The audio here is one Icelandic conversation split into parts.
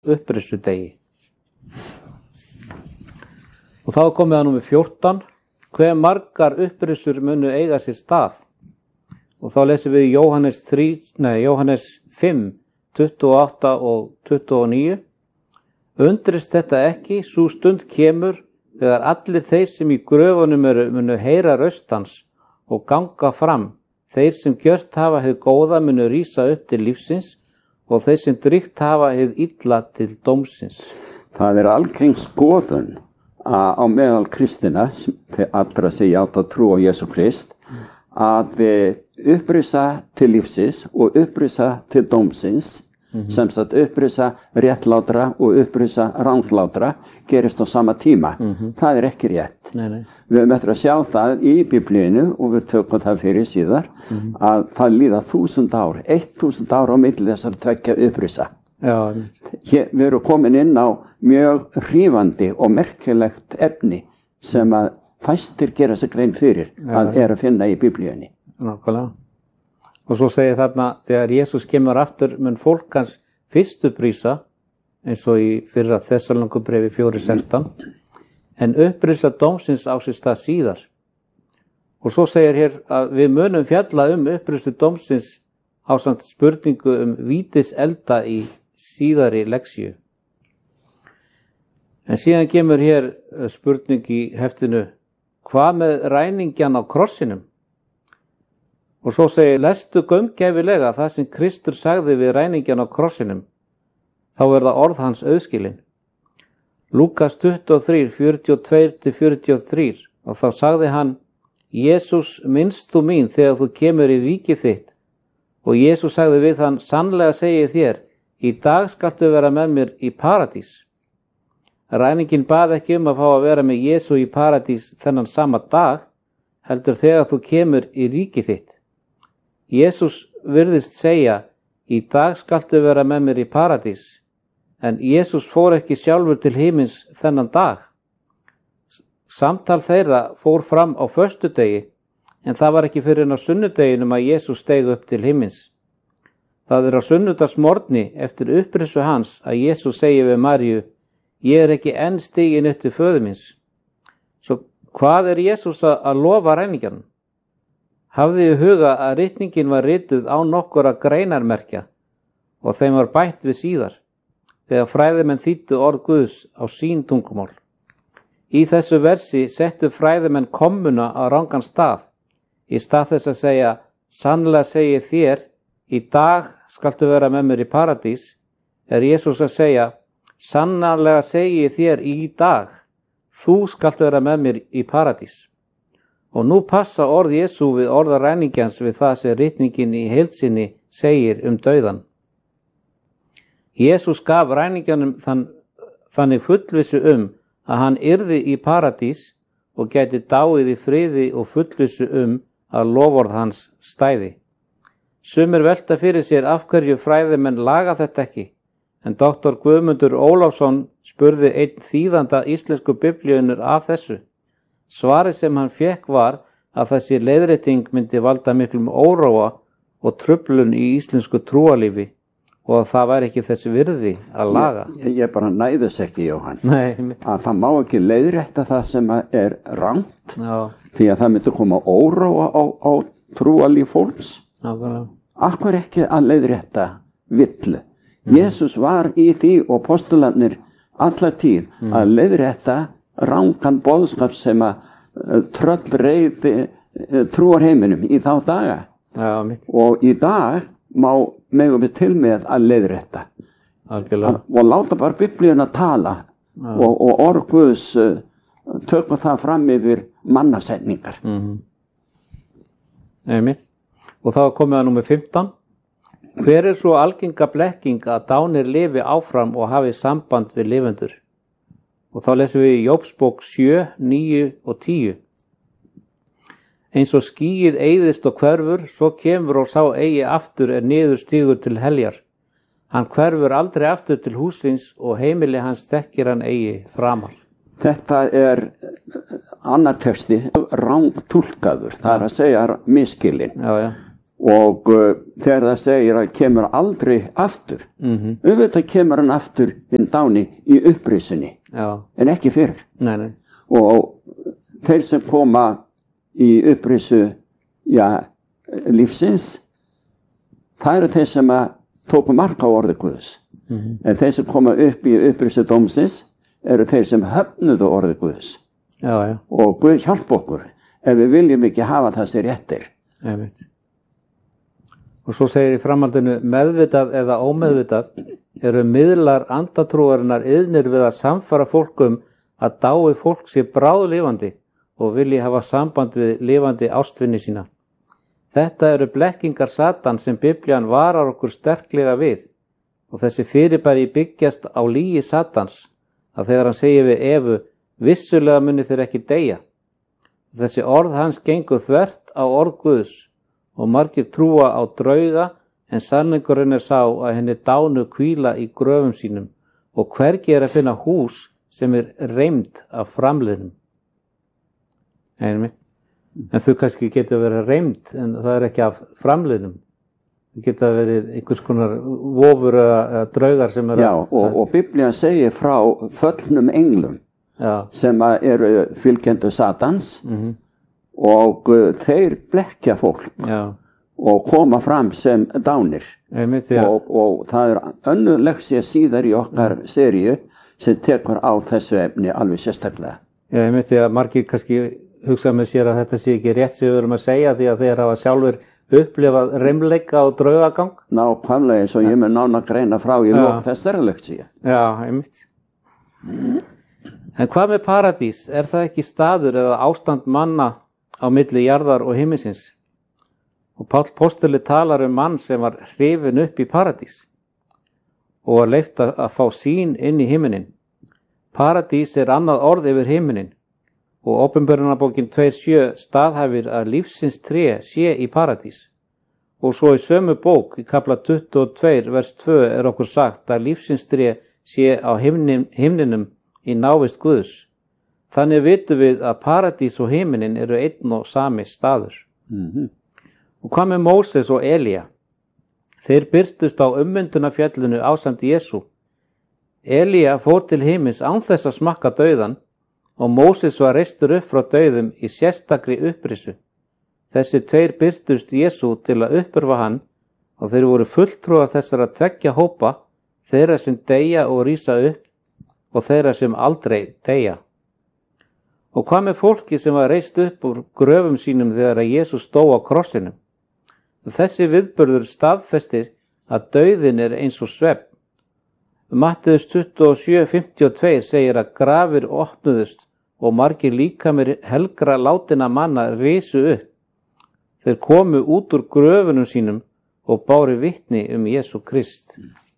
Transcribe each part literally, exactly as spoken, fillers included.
uppreisudegi. Og þá er komið að númer fjórtán. Hve margar uppreisur munu eiga sér stað? Og þá lesum við Jóhannes, þrjú, nei, Jóhannes fimm, tuttugu og átta og tuttugu og níu. Undrist þetta ekki, sú stund kemur þegar allir þeir sem í gröfunum eru munu heyra röst hans og ganga fram. Þeir sem gjört hafa hið góða munu rísa upp til lífsins og þeir sem drygt hafa hið illa til dómsins. Það er algeng skoðun á meðal kristina, þeir allra sem játa trú á Jesú Krist, að upprisa til lífsins og upprisa til dómsins, mm-hmm. sem sagt upprisa réttlátra og upprisa ranglátra gerist á sama tíma. Mm-hmm. Það er ekki rétt. Nei, nei. Við höfum eftir að sjá það í Biblíinu og við tökum það fyrir síðar, mm-hmm. að það líða þúsund ár, eitt þúsund ár á milli þessar tveggja upprisa. Já. Hér, við erum komin inn á mjög hrífandi og merkilegt efni sem að fæstir gera sig grein fyrir Já. Að er að finna í Biblíunni. Nákvæmlega. Og svo segir þarna, þegar Jesús kemur aftur mun fólk hans fyrstu prísa, eins og í fyrra Þessalónikubréfi fjórir sextán, en upprisa dómsins á sér stað síðar. Og svo segir hér að við munum fjalla um upprisu dómsins ásamt spurningu um vítis elda í síðari leksíu. En síðan kemur hér spurning í heftinu, hvað með ræningjan á krossinum? Og svo segir, lestu gaumgæfilega það sem Kristur sagði við ræningjan á krossinum. Þá er það orð hans auðskilin. Lúkas tuttugu og þrjú, fjörutíu og tvö til fjörutíu og þrjú, og þá sagði hann, Jesús, minnst þú mín þegar þú kemur í ríkið þitt. Og Jesús sagði við hann, sannlega segi þér, í dag skaltu vera með mér í paradís. Ræningin bað ekki um að fá að vera með Jesú í paradís þennan sama dag, heldur þegar þú kemur í ríkið þitt. Jesús virðist segja, í dag skaltu vera með mér í paradís, en Jesús fór ekki sjálfur til himins þennan dag. Samtal þeirra fór fram á föstudegi, en það var ekki fyrir en á sunnudeginum að Jesús steig upp til himins. Það er á sunnudagsmorgni eftir upprisu hans að Jesús segi við Maríu, ég er ekki enn stiginn upp til föður míns. Svo hvað er Jesús að lofa ræningjanum? Hafði í huga að ritningin var rituð á nokkura greinarmerkja og þeim var bætt við síðar, þegar fræðimenn þýddu orð Guðs á sín tungumál. Í þessu versi settu fræðimenn kommuna á rangan stað, í stað þess að segja, sannlega segi þér, í dag skaltu vera með mér í paradís, er Jesús að segja, sannlega segi þér í dag, þú skaltu vera með mér í paradís. Og nú passa orð Jesú við orða ræningjans við það sem ritningin í heilsinni segir um dauðan. Jesús gaf ræningjanum þann, þannig fullvissu um að hann yrði í paradís og gæti dáið í friði og fullvissu um að loforð hans stæði. Sumir velta fyrir sér af hverju fræðimenn laga þetta ekki, en doktor Guðmundur Ólafsson spurði einn þýðanda íslensku biblíunnar að þessu. Svarið sem hann fékk var að þessi leiðrétting myndi valda miklum óróa og truflun í íslensku trúalífi og að það væri ekki þessi virði að laga. Ég, ég bara næðus ekki, Jóhann. Nei. Að það má ekki leiðrétta það sem er rangt, Já. Því að það myndi koma óróa á, á trúalíf fólks. Nákvæmlega. Akkur ekki að leiðrétta villu. Mm. Jesús var í því og postularnir alla tíð mm. að leiðrétta rangan boðskap sem að uh, tröll reyði uh, trúar heiminum í þá daga. Já, mitt. Og í dag má megum við til með að leiðrétta. Algjörlega. Og láta bara Biblíuna tala og, og orð Guðs uh, tökum það fram yfir mannasetningar. Mm-hmm. Nei, mitt. Og þá komið að númer fimmtán. Hver er svo algenga blekking að dánir lifi áfram og hafi samband við lifendur? Og þá lesum við í Jóbsbók sjö, níu og tíu. Eins og skýið eyðist og hverfur, svo kemur og sá eigi aftur er niður stígur til heljar. Hann hverfur aldrei aftur til húsins og heimili hans þekkir hann eigi framar. Þetta er annar texti, rangtúlkaður, það er að segja miskilinn. Já, já. og uh, þegar það segir að kemur aldrei aftur, Mhm. auðvitað kemur hann aftur hinn dáni í upprisunni, Já. en ekki fyrr. Nei, nei. Og þeir sem koma í upprisu, ja, lífsins, það eru þeir sem að tóku mark á orði Guðs. Mhm. En þeir sem koma upp í upprisu dómsins eru þeir sem höfnuðu orði Guðs. Já, já. Og Guð hjálpa okkur ef við viljum ekki hafa það sér réttir. Einmitt. Og svo segir í framhaldinu, meðvitað eða ómeðvitað eru miðlar andatrúarinnar iðnir við að samfara fólkum að dái fólk sé bráðlifandi og vilji hafa samband við lifandi ástvinni sína. Þetta eru blekkingar Satan sem Biblían varar okkur sterklega við og þessi fyrirbæri byggjast á lygi Satans að þegar hann segir við Evu, vissulega muni þeir ekki deyja. Þessi orð hans gengur þvert á orð Guðs og margir trúa á drauga en sannleikurinn er sá að henni dánu hvíla í gröfum sínum og hvergi er að finna hús sem er reymd af framliðnum. Einmitt. En þau kannski geta verið reymd en það er ekki af framliðnum. Það geta verið einhvers konar vofur eða, eða draugar sem er Já, og, og Biblían segir frá föllnum englum Já. sem að eru fylgjendur Satans Mhm. og uh, þeir blekkja fólk Já. og koma fram sem dánir. Einmitt, já. Og, og það er önnur leksía síðar í okkar seríu sem tekur á þessu efni alveg sérstaklega. Já, ég myndi að margir kannski hugsa með sér að þetta sé ekki rétt sem við erum að segja því að þeir hafa sjálfur upplifað reymleika og draugagang. Nákvæmlega eins og ég mun nána greina frá í lok þessari leksíu. Já, einmitt. En hvað með paradís? Er það ekki staður eða ástand manna á milli jarðar og himminsins? Og Páll postuli talar um mann sem var hrifinn upp í paradís og var leyft að, að fá sín inn í himminin. Paradís er annað orð yfir himminin og Opinberunarbókin tvö sjö staðhæfir að lífsins tré sé í paradís. Og svo í sömu bók í kafla tuttugu og tvö vers tvö er okkur sagt að lífsins tré sé á himnin, himninum í návist Guðs. Þannig vitum við að paradís og himinin eru einn og sami staður. Mm-hmm. Og hvað með Móses og Elía? Þeir birtust á ummyndunarfjallinu ásamt Jesú. Elía fór til himins án þess að smakka dauðan og Móses var reistur upp frá dauðum í sérstakri upprisu. Þessi tveir birtust Jesú til að uppurfa hann og þeir voru fulltrúar þessara tveggja hópa, þeirra sem deyja og rísa upp og þeirra sem aldrei deyja. Og hvað með fólki sem var reist upp úr gröfum sínum þegar að Jesús stó á krossinum? Þessi viðburður staðfestir að dauðin er eins og svefn. Matteus tuttugu og sjö fimmtíu og tvö segir að grafir opnuðust og margir líkamir helgra látinna manna risu upp. Þeir komu út úr gröfunum sínum og báru vitni um Jesú Krist.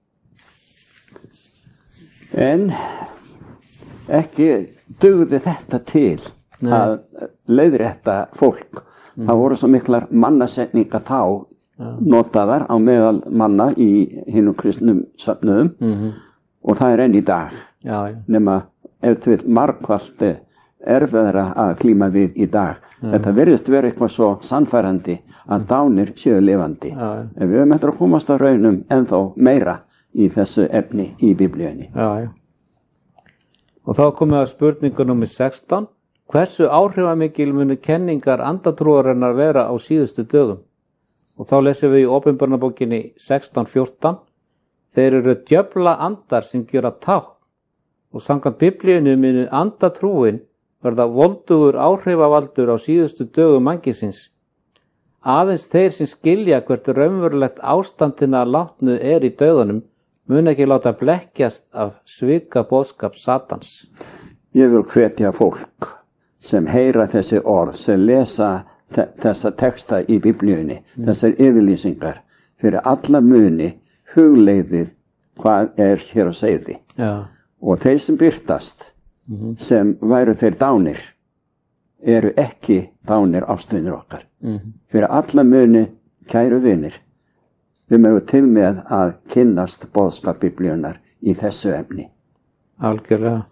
En ekki dugði þetta til Nei. að leiðrétta fólk. Mm. Það voru svo miklar mannasetningar þá Já. notaðar á meðal manna í hinum kristnum söfnuðum Mm-hmm. og það er enn í dag. Já, já. Nema ef þú vil margfalt erfiðara að klíma við í dag. Mm. Þetta virðist vera eitthvað svo sannfærandi að dánir séu lifandi. Já, já. En við höfum eftir að komast á raunum ennþá meira í þessu efni í Biblíunni. Já, já. Og þá komum við að spurningu númer sextán. Hversu áhrifamikil munu kenningar andatrúarinnar vera á síðustu dögum? Og þá lesum við í Opinberunarbókinni sextán fjórtán. Þeir eru djöfla andar sem gera tákn og samkvæmt Biblíunni munu andatrúin verða voldugur áhrifavaldur á síðustu dögum mannkisins. Aðeins þeir sem skilja hvert raunverulegt ástandina látnu er í dauðanum mun ekki láta blekkjast af svika boðskap Satans. Ég vil hvetja fólk sem heyra þessi orð, sem lesa te þessa texta í Biblíunni, mm. þessar yfirlýsingar, fyrir alla muni hugleiðið hvað er hér á seyði. Já. Og þeir sem byrtast, mm-hmm. sem væru þeir dánir, eru ekki dánir ástvinir okkar. Mm-hmm. Fyrir alla muni, kæru vinir, við mögum til með að kynnast boðskap Biblíunnar í þessu efni. Algjörlega.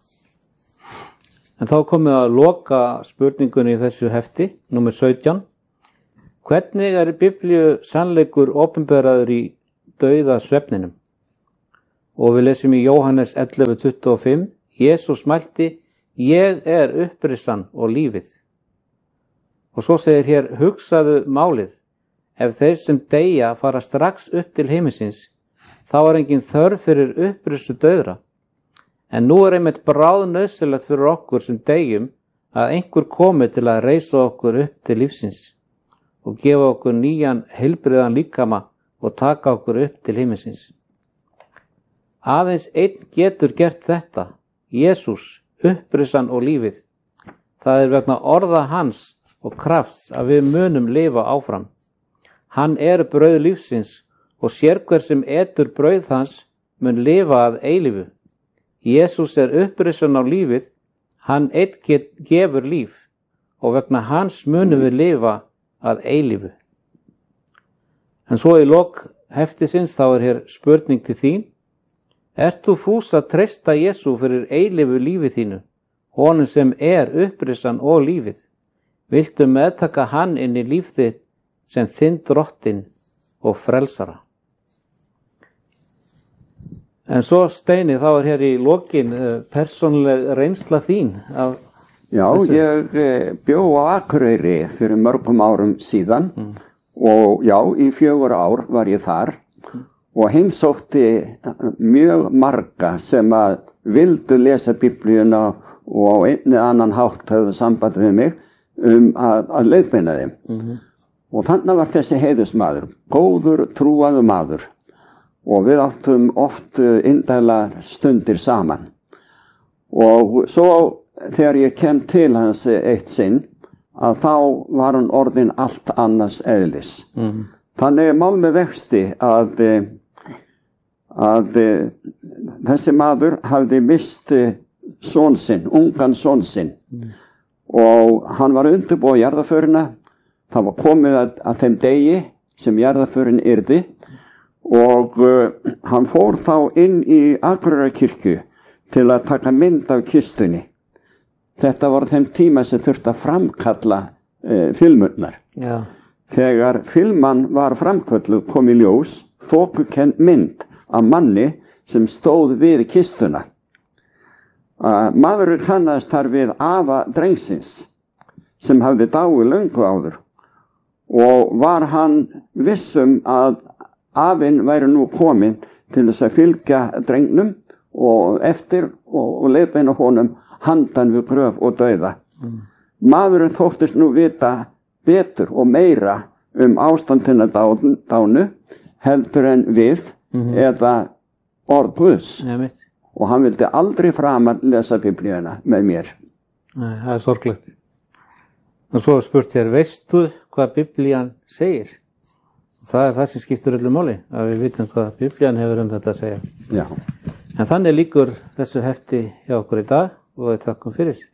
En þá komum við að loka spurningunni í þessu hefti, númer sautján. Hvernig er Biblíu sannleikur opinberaður í dauða svefninum? Og við lesum í Jóhannes ellefu tuttugu og fimm, Jesús mælti, ég er upprissan og lífið. Og svo segir hér, hugsaðu málið, ef þeir sem deyja fara strax upp til himinsins, þá er engin þörf fyrir upprissu dauðra. En nú er einmitt bráðnauðsynlegt fyrir okkur sem deyjum að einhver komi til að reisa okkur upp til lífsins og gefa okkur nýjan heilbrigðan líkama og taka okkur upp til himinsins. Aðeins einn getur gert þetta, Jesús, upprissan og lífið. Það er vegna orða hans og krafts að við munum lifa áfram. Hann er brauð lífsins og sérhver sem etur brauð hans mun lifa að eilífu. Jesús er upprissan á lífið, hann einn get, gefur líf og vegna hans munum við lifa að eilífu. En svo í lok heftisins þá er hér spurning til þín. Ert þú fús að treysta Jesú fyrir eilífu lífi þínu, honum sem er upprissan og lífið? Viltu meðtaka hann inn í líf þitt sem þinn drottinn og frelsara? En svo Steini, þá er hér í lokin persónuleg reynsla þín af Já, þessu. Ég bjó á Akureyri fyrir mörgum árum síðan mm. og já, í fjögur ár var ég þar mm. og heimsótti mjög marga sem að vildu lesa Biblíuna og á einn eða annan hátt höfðu samband við mig um að, að leiðbeina þeim. Mm-hmm. Og þannig var þessi heiðusmaður, góður, trúaður maður og við áttum oft indælar stundir saman. Og svo þegar ég kem til hans eitt sinn, að þá var hann orðin allt annars eðlis. Mm-hmm. Þannig mál með vexti að, að þessi maður hafði mist son sinn, ungan son sinn. Mm. Og hann var undirbúið jarðarförina, það var komið að, að þeim degi sem jarðarförin yrði og uh, hann fór þá inn í Akureyrarkirkju til að taka mynd af kistunni. Þetta var þeim tíma sem þurfti að framkalla uh, filmurnar. Já. Þegar filman var framkalluð kom í ljós þokukennd mynd af manni sem stóð við kistuna. Uh, maðurinn kannaðist þar við afa drengsins sem hafði dáið löngu áður og var hann vissum að afinn væri nú kominn til þess að fylgja drengnum og eftir og, og leiðbeina honum handan við gröf og dauða. Mm. Maðurinn þóttist nú vita betur og meira um ástandina dánu heldur en við mm-hmm. eða orð Guðs. Nei, og hann vildi aldrei framar lesa Biblíuna með mér. Nei, það er sorglegt. Og svo er spurt hér, veistu hvað Biblían segir? Það er það sem skiptir öllu máli, að við vitum hvað Biblían hefur um þetta að segja. Já. En þannig lýkur þessu hefti hjá okkur í dag og við takkum fyrir.